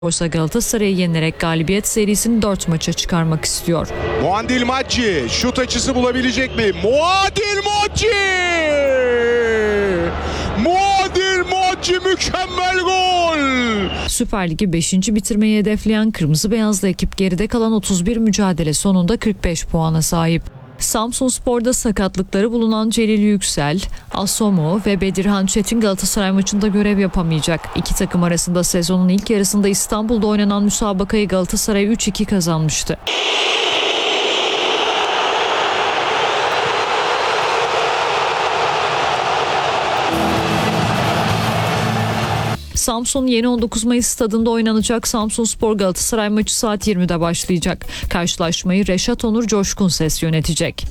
Oysa Galatasaray'ı yenerek galibiyet serisini 4 maça çıkarmak istiyor. Muadil Macci şut açısı bulabilecek mi? Muadil Macci! Muadil Macci mükemmel gol! Süper Lig'i 5. bitirmeyi hedefleyen Kırmızı Beyazlı ekip geride kalan 31 mücadele sonunda 45 puana sahip. Samsunspor'da sakatlıkları bulunan Celil Yüksel, Asomo ve Bedirhan Çetin Galatasaray maçında görev yapamayacak. İki takım arasında sezonun ilk yarısında İstanbul'da oynanan müsabakayı Galatasaray 3-2 kazanmıştı. Samsun yeni 19 Mayıs stadında oynanacak Samsunspor Galatasaray maçı saat 20'de başlayacak. Karşılaşmayı Reşat Onur Coşkunses yönetecek.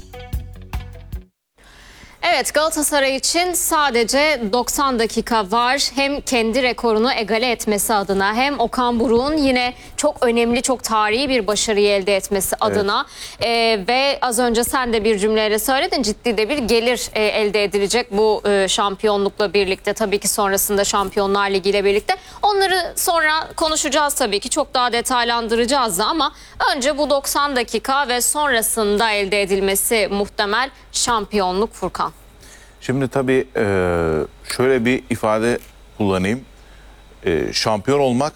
Evet, Galatasaray için sadece 90 dakika var. Hem kendi rekorunu egale etmesi adına hem Okan Buruk'un yine çok önemli, çok tarihi bir başarıyı elde etmesi adına ve az önce sen de bir cümleyle söyledin, ciddi de bir gelir elde edilecek bu şampiyonlukla birlikte. Tabii ki sonrasında Şampiyonlar Ligi ile birlikte. Onları sonra konuşacağız tabii ki, çok daha detaylandıracağız da, ama önce bu 90 dakika ve sonrasında elde edilmesi muhtemel şampiyonluk Furkan. Şimdi tabii şöyle bir ifade kullanayım. Şampiyon olmak,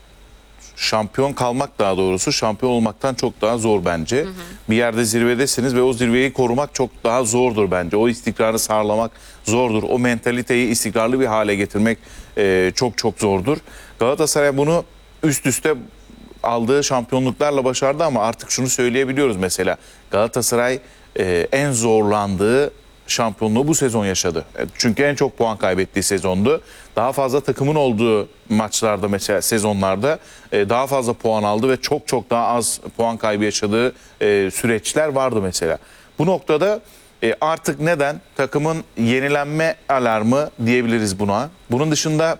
şampiyon kalmak daha doğrusu şampiyon olmaktan çok daha zor bence. Bir yerde zirvedesiniz ve o zirveyi korumak çok daha zordur bence. O istikrarı sağlamak zordur. O mentaliteyi istikrarlı bir hale getirmek çok çok zordur. Galatasaray bunu üst üste aldığı şampiyonluklarla başardı ama artık şunu söyleyebiliyoruz mesela. Galatasaray en zorlandığı şampiyonluğu bu sezon yaşadı. Çünkü en çok puan kaybettiği sezondu. Daha fazla takımın olduğu maçlarda, mesela sezonlarda daha fazla puan aldı ve çok çok daha az puan kaybı yaşadığı süreçler vardı mesela. Bu noktada artık neden? Takımın yenilenme alarmı diyebiliriz buna. Bunun dışında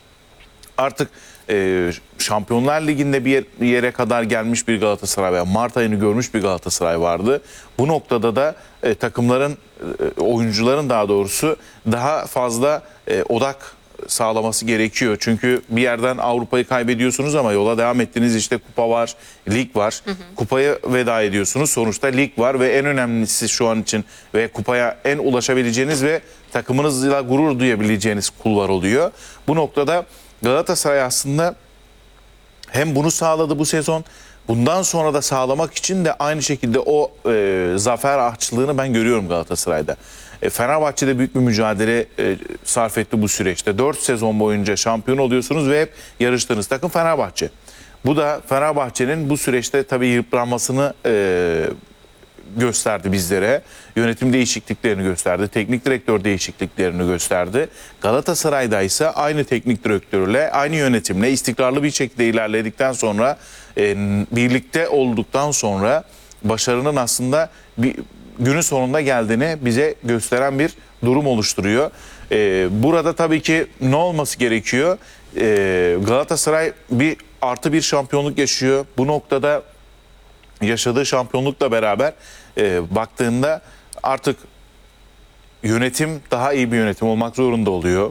artık Şampiyonlar Ligi'nde bir yere kadar gelmiş bir Galatasaray veya Mart ayını görmüş bir Galatasaray vardı. Bu noktada da takımların, oyuncuların daha doğrusu daha fazla odak sağlaması gerekiyor. Çünkü bir yerden Avrupa'yı kaybediyorsunuz ama yola devam ettiğiniz işte kupa var, lig var. Kupaya veda ediyorsunuz. Sonuçta lig var ve en önemlisi şu an için ve kupaya en ulaşabileceğiniz ve takımınızla gurur duyabileceğiniz kulvar oluyor. Bu noktada Galatasaray aslında hem bunu sağladı bu sezon, bundan sonra da sağlamak için de aynı şekilde o zafer açlığını ben görüyorum Galatasaray'da. Fenerbahçe'de büyük bir mücadele sarf etti bu süreçte. 4 sezon boyunca şampiyon oluyorsunuz ve hep yarıştığınız takım Fenerbahçe. Bu da Fenerbahçe'nin bu süreçte tabii yıpranmasını gösterdi bizlere. Yönetim değişikliklerini gösterdi. Teknik direktör değişikliklerini gösterdi. Galatasaray'da ise aynı teknik direktörle, aynı yönetimle istikrarlı bir şekilde ilerledikten sonra, birlikte olduktan sonra başarının aslında bir günün sonunda geldiğini bize gösteren bir durum oluşturuyor. Burada tabii ki ne olması gerekiyor? Galatasaray artı bir şampiyonluk yaşıyor. Bu noktada yaşadığı şampiyonlukla beraber baktığında artık yönetim daha iyi bir yönetim olmak zorunda oluyor.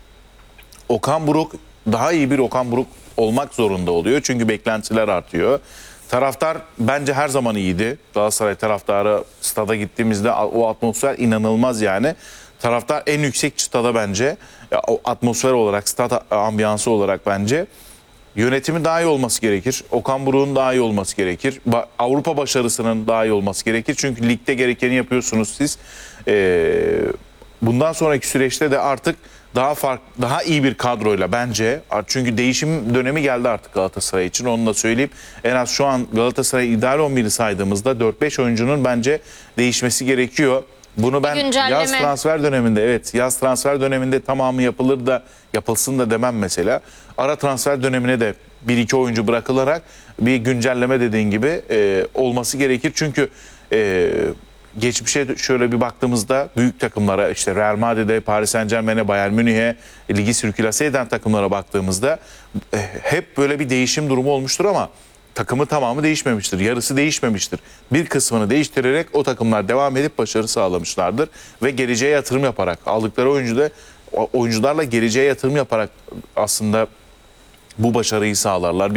Okan Buruk daha iyi bir Okan Buruk olmak zorunda oluyor. Çünkü beklentiler artıyor. Taraftar bence her zaman iyiydi. Galatasaray taraftarı, stada gittiğimizde o atmosfer inanılmaz yani. Taraftar en yüksek çıtada bence. O atmosfer olarak, stat ambiyansı olarak bence. Yönetimin daha iyi olması gerekir. Okan Buruk'un daha iyi olması gerekir. Avrupa başarısının daha iyi olması gerekir. Çünkü ligde gerekeni yapıyorsunuz siz. Bundan sonraki süreçte de artık daha iyi bir kadroyla bence. Çünkü değişim dönemi geldi artık Galatasaray için. Onu da söyleyeyim. En az şu an Galatasaray ideal 11'i saydığımızda 4-5 oyuncunun bence değişmesi gerekiyor. Bunu ben yaz transfer döneminde, yaz transfer döneminde tamamı yapılsın da demem mesela. Ara transfer dönemine de 1-2 oyuncu bırakılarak bir güncelleme dediğin gibi olması gerekir. Çünkü geçmişe şöyle bir baktığımızda büyük takımlara, işte Real Madrid'e, Paris Saint-Germain'e, Bayern Münih'e, ligi sirkülase eden takımlara baktığımızda hep böyle bir değişim durumu olmuştur ama takımı tamamı değişmemiştir. Yarısı değişmemiştir. Bir kısmını değiştirerek o takımlar devam edip başarı sağlamışlardır. Ve geleceğe yatırım yaparak, aldıkları oyuncularla geleceğe yatırım yaparak aslında bu başarıyı sağlarlar.